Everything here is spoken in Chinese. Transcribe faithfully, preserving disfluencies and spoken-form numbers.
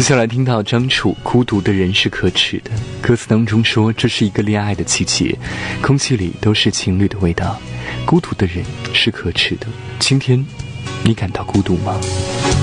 下来听到张楚，孤独的人是可耻的。歌词当中说，这是一个恋爱的季节，空气里都是情侣的味道，孤独的人是可耻的。今天你感到孤独吗？